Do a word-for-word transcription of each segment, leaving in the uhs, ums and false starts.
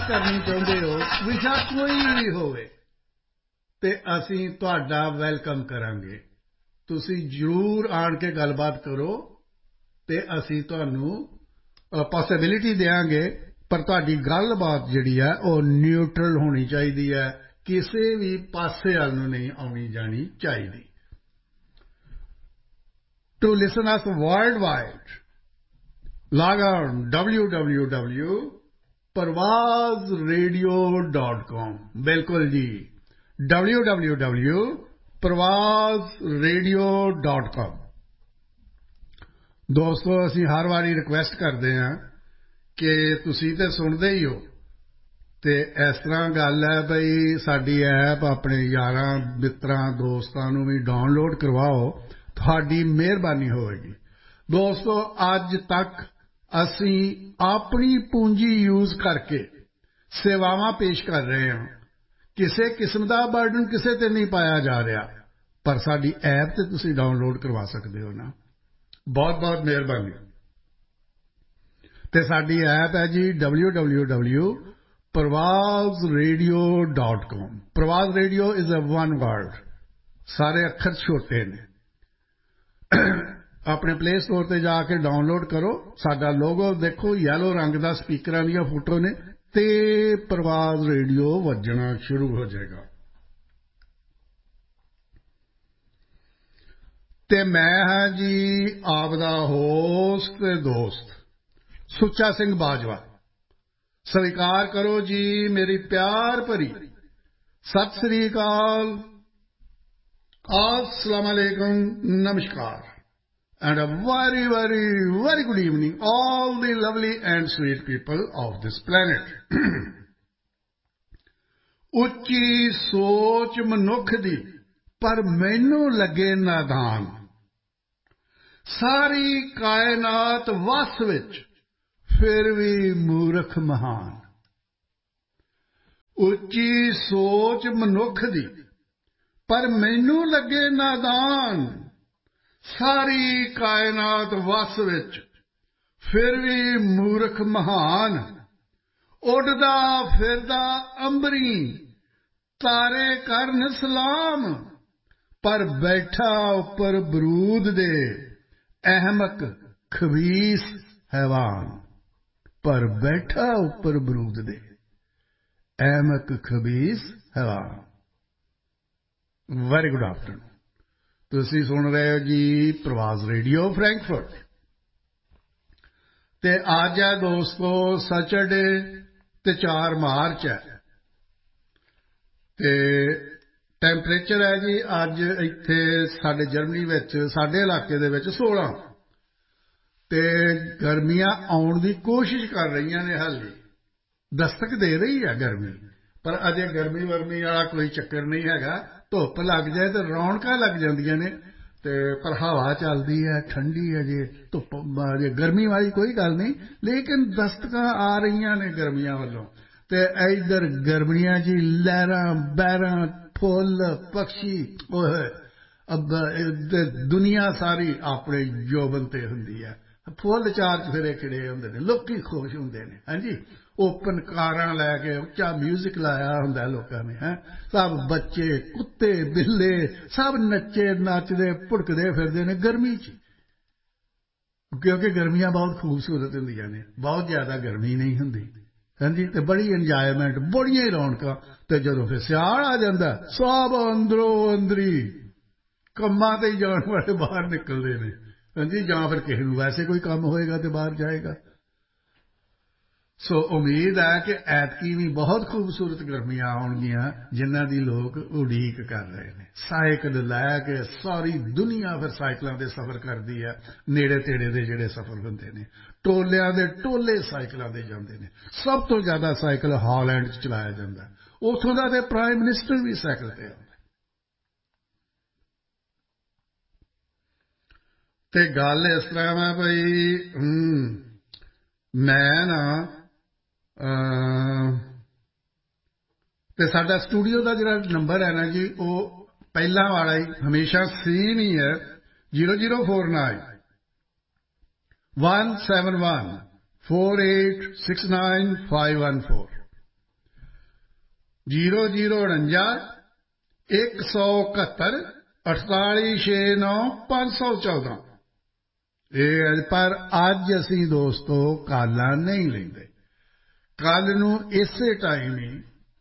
ਗੱਲਬਾਤ ਕਰਨੀ ਚਾਹੁੰਦੇ ਹੋ ਵਿਸ਼ਾ ਕੋਈ ਵੀ ਹੋਵੇ ਤੇ ਅਸੀਂ ਤੁਹਾਡਾ ਵੈਲਕਮ ਕਰਾਂਗੇ ਤੁਸੀਂ ਜ਼ਰੂਰ ਆਣ ਕੇ ਗੱਲਬਾਤ ਕਰੋ ਤੇ ਅਸੀਂ ਤੁਹਾਨੂੰ ਪੋਸਿਬਿਲਿਟੀ ਦੇਵਾਂਗੇ ਪਰ ਤੁਹਾਡੀ ਗੱਲਬਾਤ ਜਿਹੜੀ ਹੈ ਉਹ ਨਿਊਟਰਲ ਹੋਣੀ ਚਾਹੀਦੀ ਹੈ ਕਿਸੇ ਵੀ ਪਾਸੇ ਵੱਲ ਨੂੰ ਨਹੀਂ ਆਉਣੀ ਜਾਣੀ ਚਾਹੀਦੀ To listen us worldwide, log on w w w dot parvaz radio dot com. बिल्कुल जी w w w dot parvaz radio dot com. ਦੋਸਤੋ ਅਸੀਂ ਹਰ ਵਾਰੀ ਰਿਕੁਐਸਟ ਕਰਦੇ ਹਾਂ ਕਿ ਤੁਸੀਂ ਤੇ ਸੁਣਦੇ ਹੀ ਹੋ ਤੇ ਇਸ ਤਰ੍ਹਾਂ ਗੱਲ ਹੈ ਬਈ ਸਾਡੀ ਐਪ ਆਪਣੇ ਯਾਰਾਂ ਮਿੱਤਰਾਂ ਦੋਸਤਾਂ ਨੂੰ ਵੀ ਡਾਊਨਲੋਡ ਕਰਵਾਓ ਤੁਹਾਡੀ ਮਿਹਰਬਾਨੀ ਹੋਵੇਗੀ ਦੋਸਤੋ ਅੱਜ ਤੱਕ ਅਸੀਂ ਆਪਣੀ ਪੂੰਜੀ ਯੂਜ਼ ਕਰਕੇ ਸੇਵਾਵਾਂ ਪੇਸ਼ ਕਰ ਰਹੇ ਹਾਂ ਕਿਸੇ ਕਿਸਮ ਦਾ ਬਰਡਨ ਕਿਸੇ ਤੇ ਨਹੀਂ ਪਾਇਆ ਜਾ ਰਿਹਾ ਪਰ ਸਾਡੀ ਐਪ ਤੇ ਤੁਸੀਂ ਡਾਊਨਲੋਡ ਕਰਵਾ ਸਕਦੇ ਹੋ ਨਾ ਬਹੁਤ ਬਹੁਤ ਮਿਹਰਬਾਨੀ ਤੇ ਸਾਡੀ ਐਪ ਹੈ ਜੀ w w w dot parvaz radio dot com parvaz radio is a one word ਸਾਰੇ ਅੱਖਰ ਛੋਟੇ ਨੇ ਆਪਣੇ ਪਲੇ ਸਟੋਰ ਤੇ ਜਾ ਕੇ ਡਾਊਨਲੋਡ ਕਰੋ ਸਾਡਾ ਲੋਗੋ ਦੇਖੋ ਯੈਲੋ ਰੰਗ ਦਾ ਸਪੀਕਰਾਂ ਦੀਆਂ ਫੋਟੋ ਨੇ ਤੇ ਪ੍ਰਵਾਜ਼ ਰੇਡੀਓ ਵੱਜਣਾ ਸ਼ੁਰੂ ਹੋ ਜਾਏਗਾ ਤੇ ਮੈਂ ਹਾਂ ਜੀ ਆਪ ਦਾ ਹੋਸਟ ਤੇ ਦੋਸਤ ਸੁੱਚਾ ਸਿੰਘ ਬਾਜਵਾ ਸਵੀਕਾਰ ਕਰੋ ਜੀ ਮੇਰੀ ਪਿਆਰ ਭਰੀ ਸਤਿ ਸ੍ਰੀ ਅਕਾਲ Assalamu alaikum, namaskar, and a very, very, very good evening, all the lovely and sweet people of this planet. ਉੱਚੀ ਸੋਚ ਮਨੁੱਖ ਦੀ ਪਰ ਮੈਨੂੰ ਲੱਗੇ ਨਾਦਾਨ ਸਾਰੀ ਕਾਇਨਾਤ ਵਸ ਵਿੱਚ ਫਿਰ ਵੀ ਮੂਰਖ ਮਹਾਨ ਉੱਚੀ ਸੋਚ ਮਨੁੱਖ ਦੀ ਪਰ ਮੈਨੂੰ ਲੱਗੇ ਨਾਦਾਨ ਸਾਰੀ ਕਾਇਨਾਤ ਵਸ ਵਿੱਚ ਫਿਰ ਵੀ ਮੂਰਖ ਮਹਾਨ ਉੱਡਦਾ ਫਿਰਦਾ ਅੰਬਰੀ ਤਾਰੇ ਕਰਨ ਸਲਾਮ ਪਰ ਬੈਠਾ ਉੱਪਰ ਬਰੂਦ ਦੇ ਅਹਿਮਕ ਖਬੀਸ ਹੈਵਾਨ ਪਰ ਬੈਠਾ ਉੱਪਰ ਬਰੂਦ ਦੇ ਅਹਿਮਕ ਖਬੀਸ ਹੈਵਾਨ Very good afternoon. ਤੁਸੀਂ ਸੁਣ ਰਹੇ ਹੋ ਜੀ ਪ੍ਰਵਾਜ਼ ਰੇਡੀਓ ਫਰੈਂਕਫਰਟ ਤੇ ਅੱਜ ਹੈ ਦੋਸਤੋ ਸੈਚਰਡੇ ਤੇ ਚਾਰ ਮਾਰਚ ਹੈ ਤੇ ਟੈਂਪਰੇਚਰ ਹੈ ਜੀ ਅੱਜ ਇੱਥੇ ਸਾਡੇ ਜਰਮਨੀ ਵਿੱਚ ਸਾਡੇ ਇਲਾਕੇ ਦੇ ਵਿੱਚ ਸੋਲਾਂ ਤੇ ਗਰਮੀਆਂ ਆਉਣ ਦੀ ਕੋਸ਼ਿਸ਼ ਕਰ ਰਹੀਆਂ ਨੇ ਹਾਲੇ ਦਸਤਕ ਦੇ ਰਹੀ ਹੈ ਗਰਮੀ ਪਰ ਅਜੇ ਗਰਮੀ ਵਰਮੀ ਵਾਲਾ ਕੋਈ ਚੱਕਰ ਨਹੀਂ ਹੈਗਾ ਧੁੱਪ ਲੱਗ ਜਾਏ ਤੇ ਰੌਣਕਾਂ ਲੱਗ ਜਾਂਦੀਆਂ ਨੇ ਤੇ ਪਰ ਹਵਾ ਚੱਲਦੀ ਹੈ ਠੰਡੀ ਹੈ ਜੇ ਧੁੱਪ ਜੇ ਗਰਮੀ ਵਾਲੀ ਕੋਈ ਗੱਲ ਨਹੀਂ ਲੇਕਿਨ ਦਸਤਕਾਂ ਆ ਰਹੀਆਂ ਨੇ ਗਰਮੀਆਂ ਵੱਲੋਂ ਤੇ ਇੱਧਰ ਗਰਮੀਆਂ ਜੀ ਲਹਿਰਾਂ ਬਹਿਰਾਂ ਫੁੱਲ ਪਕਸ਼ੀ ਓਏ ਦੁਨੀਆ ਸਾਰੀ ਆਪਣੇ ਜੋਬਨ ਤੇ ਹੁੰਦੀ ਹੈ ਫੁੱਲ ਚਾਰ ਚਫੇਰੇ ਖਿੜੇ ਹੁੰਦੇ ਨੇ ਲੋਕੀ ਖੁਸ਼ ਹੁੰਦੇ ਨੇ ਹਾਂਜੀ ਓਪਨ ਕਾਰਾਂ ਲੈ ਕੇ ਉੱਚਾ ਮਿਊਜ਼ਿਕ ਲਾਇਆ ਹੁੰਦਾ ਲੋਕਾਂ ਨੇ ਹੈ ਸਭ ਬੱਚੇ ਕੁੱਤੇ ਬਿੱਲੇ ਸਭ ਨੱਚੇ ਨੱਚਦੇ ਭੁੜਕਦੇ ਫਿਰਦੇ ਨੇ ਗਰਮੀ 'ਚ ਕਿਉਂਕਿ ਗਰਮੀਆਂ ਬਹੁਤ ਖੂਬਸੂਰਤ ਹੁੰਦੀਆਂ ਨੇ ਬਹੁਤ ਜ਼ਿਆਦਾ ਗਰਮੀ ਨਹੀਂ ਹੁੰਦੀ ਹਾਂਜੀ ਤੇ ਬੜੀ ਇੰਜੋਇਮੈਂਟ ਬੜੀਆਂ ਹੀ ਰੌਣਕਾਂ ਤੇ ਜਦੋਂ ਫਿਰ ਸਿਆਲ ਆ ਜਾਂਦਾ ਸਭ ਅੰਦਰੋਂ ਅੰਦਰੀ ਕੰਮਾਂ ਤੇ ਜਾਣ ਵਾਲੇ ਬਾਹਰ ਨਿਕਲਦੇ ਨੇ ਹਾਂਜੀ ਜਾਂ ਫਿਰ ਕਿਸੇ ਨੂੰ ਵੈਸੇ ਕੋਈ ਕੰਮ ਹੋਏਗਾ ਤੇ ਬਾਹਰ ਜਾਏਗਾ ਸੋ ਉਮੀਦ ਹੈ ਕਿ ਐਤਕੀ ਵੀ ਬਹੁਤ ਖੂਬਸੂਰਤ ਗਰਮੀਆਂ ਆਉਣਗੀਆਂ ਜਿਨ੍ਹਾਂ ਦੀ ਲੋਕ ਉਡੀਕ ਕਰ ਰਹੇ ਨੇ ਸਾਈਕਲ ਲੈ ਕੇ ਸਾਰੀ ਦੁਨੀਆ ਫਿਰ ਸਾਈਕਲਾਂ ਤੇ ਸਫ਼ਰ ਕਰਦੀ ਹੈ ਨੇੜੇ ਤੇੜੇ ਦੇ ਜਿਹੜੇ ਸਫ਼ਰ ਹੁੰਦੇ ਨੇ ਟੋਲਿਆਂ ਦੇ ਟੋਲੇ ਸਾਈਕਲਾਂ ਤੇ ਜਾਂਦੇ ਨੇ ਸਭ ਤੋਂ ਜ਼ਿਆਦਾ ਸਾਈਕਲ ਹਾਲੈਂਡ 'ਚ ਚਲਾਇਆ ਜਾਂਦਾ ਉੱਥੋਂ ਦਾ ਤੇ ਪ੍ਰਾਈਮ ਮਿਨਿਸਟਰ ਵੀ ਸਾਈਕਲ ਤੇ ਆਉਂਦਾ ਤੇ ਗੱਲ ਇਸ ਤਰ੍ਹਾਂ ਹੈ ਭਈ ਮੈਂ ਨਾ ਤੇ ਸਾਡਾ ਸਟੂਡੀਓ ਦਾ ਜਿਹੜਾ ਨੰਬਰ ਹੈ ਨਾ ਜੀ ਉਹ ਪਹਿਲਾਂ ਵਾਲਾ ਹੀ ਹਮੇਸ਼ਾ ਸੇਮ ਹੀ ਹੈ zero zero four nine one seven one four eight six nine five one four zero zero ਉਣੰਜਾ ਇੱਕ ਸੌ ਇਕਹੱਤਰ ਅਠਤਾਲੀ ਛੇ ਨੌ ਪੰਜ ਸੌ ਚੌਦਾਂ। ਇਹ ਪਰ ਅੱਜ ਅਸੀਂ ਦੋਸਤੋ ਕਾਲਾਂ ਨਹੀਂ ਲੈਂਦੇ। ਕੱਲ੍ਹ ਨੂੰ ਇਸੇ ਟਾਈਮ ਹੀ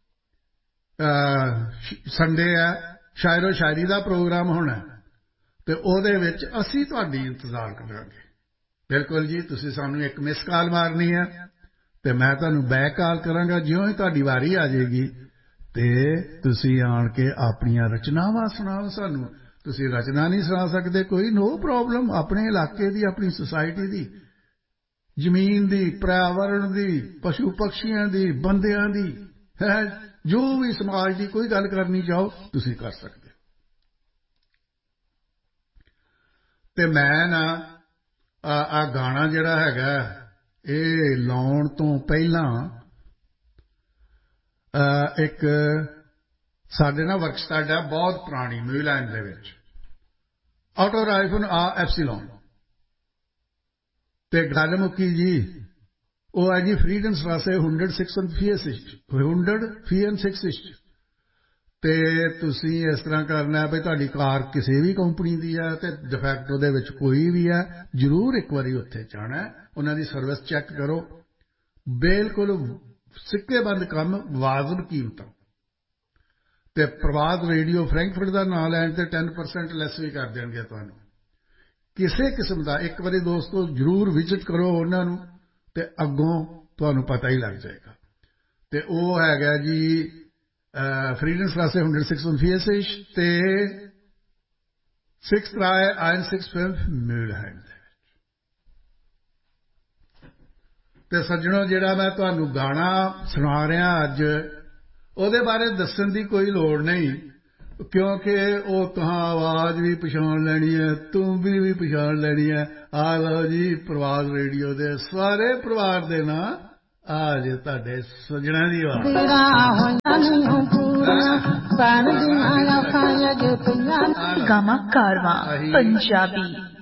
ਸੰਡੇ ਹੈ, ਸ਼ਾਇਰੋ ਸ਼ਾਇਰੀ ਦਾ ਪ੍ਰੋਗਰਾਮ ਹੋਣਾ ਅਤੇ ਉਹਦੇ ਵਿੱਚ ਅਸੀਂ ਤੁਹਾਡੀ ਇੰਤਜ਼ਾਰ ਕਰਾਂਗੇ। ਬਿਲਕੁਲ ਜੀ, ਤੁਸੀਂ ਸਾਨੂੰ ਇੱਕ ਮਿਸ ਕਾਲ ਮਾਰਨੀ ਹੈ ਅਤੇ ਮੈਂ ਤੁਹਾਨੂੰ ਬੈਕ ਕਾਲ ਕਰਾਂਗਾ। ਜਿਉਂ ਹੀ ਤੁਹਾਡੀ ਵਾਰੀ ਆ ਜਾਏਗੀ ਅਤੇ ਤੁਸੀਂ ਆਣ ਕੇ ਆਪਣੀਆਂ ਰਚਨਾਵਾਂ ਸੁਣਾਓ ਸਾਨੂੰ। ਤੁਸੀਂ ਰਚਨਾ ਨਹੀਂ ਸੁਣਾ ਸਕਦੇ, ਕੋਈ ਨੋ ਪ੍ਰੋਬਲਮ। ਆਪਣੇ ਇਲਾਕੇ ਦੀ, ਆਪਣੀ ਸੁਸਾਇਟੀ ਦੀ, ਜ਼ਮੀਨ ਦੀ, ਪਰਿਆਵਰਣ ਦੀ, ਪਸ਼ੂ ਪਕਸ਼ੀਆਂ ਦੀ, ਬੰਦਿਆਂ ਦੀ, ਹੈ ਜੋ ਵੀ ਸਮਾਜ ਦੀ ਕੋਈ ਗੱਲ ਕਰਨੀ ਚਾਹੋ ਤੁਸੀਂ ਕਰ ਸਕਦੇ ਹੋ। ਅਤੇ ਮੈਂ ਨਾ ਆਹ ਗਾਣਾ ਜਿਹੜਾ ਹੈਗਾ ਇਹ ਲਾਉਣ ਤੋਂ ਪਹਿਲਾਂ ਇੱਕ ਸਾਡੇ ਨਾ ਵਰਕਸ਼ਾਪ ਹੈ ਬਹੁਤ ਪੁਰਾਣੀ ਨਿਊਜ਼ੀਲੈਂਡ ਦੇ ਵਿੱਚ, ਆਟੋ ਰਾਈਫਨ ਆ ਐਪਸੀਲੋਨ, ਅਤੇ ਗੱਲ ਮੁੱਕੀ ਜੀ। ਉਹ ਹੈ ਜੀ ਫਰੀਡਨਸਟਰਾਸੇ ਹੰਡਰਡ ਸਿਕਸ ਹੰਡਰਡ ਫੀਐਨ ਸਿਕਸ ਅਤੇ ਤੁਸੀਂ ਇਸ ਤਰ੍ਹਾਂ ਕਰਨਾ ਵੀ ਤੁਹਾਡੀ ਕਾਰ ਕਿਸੇ ਵੀ ਕੰਪਨੀ ਦੀ ਹੈ ਅਤੇ ਡਿਫੈਕਟ ਉਹਦੇ ਵਿੱਚ ਕੋਈ ਵੀ ਹੈ, ਜ਼ਰੂਰ ਇੱਕ ਵਾਰੀ ਉੱਥੇ ਜਾਣਾ, ਉਹਨਾਂ ਦੀ ਸਰਵਿਸ ਚੈੱਕ ਕਰੋ। ਬਿਲਕੁਲ ਸਿੱਕੇਬੰਦ ਕੰਮ, ਵਾਜਬ ਕੀਮਤਾਂ। ਅਤੇ ਪ੍ਰਭਾਤ ਰੇਡੀਓ ਫਰੈਂਕਫਰਟ ਦਾ ਨਾਂ ਲੈਣ 'ਤੇ ਟੈਨ ਪਰਸੈਂਟ ਲੈਸ ਵੀ ਕਰ ਦੇਣਗੇ ਤੁਹਾਨੂੰ ਕਿਸੇ ਕਿਸਮ ਦਾ। ਇੱਕ ਵਾਰੀ ਦੋਸਤੋ ਜ਼ਰੂਰ ਵਿਜ਼ਿਟ ਕਰੋ ਉਹਨਾਂ ਨੂੰ ਅਤੇ ਅੱਗੋਂ ਤੁਹਾਨੂੰ ਪਤਾ ਹੀ ਲੱਗ ਜਾਏਗਾ। ਅਤੇ ਉਹ ਹੈਗਾ ਜੀ ਫਰੀਡਨਸਟਰਾਸੇ ਹੰਡਰਡ ਸਿਕਸ ਫੀਐਸਿਸ਼ ਅਤੇ six try ion six fifth ਮਿਊਲਹੈਂਡ ਦੇ ਵਿੱਚ। ਅਤੇ ਸੱਜਣੋ, ਜਿਹੜਾ ਮੈਂ ਤੁਹਾਨੂੰ ਗਾਣਾ ਸੁਣਾ ਰਿਹਾ ਅੱਜ, ਉਹਦੇ ਬਾਰੇ ਦੱਸਣ ਦੀ ਕੋਈ ਲੋੜ ਨਹੀਂ, ਕਿਉਂਕਿ ਉਹ ਤੁਹਾਂ ਆਵਾਜ਼ ਵੀ ਪਛਾਣ ਲੈਣੀ ਹੈ, ਤੁੰਬੀ ਵੀ ਪਛਾਣ ਲੈਣੀ ਹੈ। ਆ ਲਓ ਜੀ, ਪ੍ਰਵਾਦ ਰੇਡੀਓ ਦੇ ਸਾਰੇ ਪਰਿਵਾਰ ਦੇ ਨਾਂ ਆ ਜੇ ਤੁਹਾਡੇ ਸੱਜਣਾਂ ਦੀ ਆਵਾਜ਼। ਗਾਮਾ ਕਾਰਵਾਂ ਪੰਜਾਬੀ।